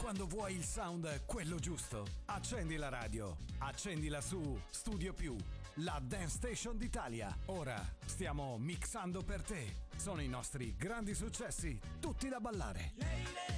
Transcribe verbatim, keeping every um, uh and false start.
Quando vuoi il sound quello giusto, accendi la radio, accendila su Studio Più, la Dance Station d'Italia. Ora stiamo mixando per te. Sono i nostri grandi successi, tutti da ballare. Lady.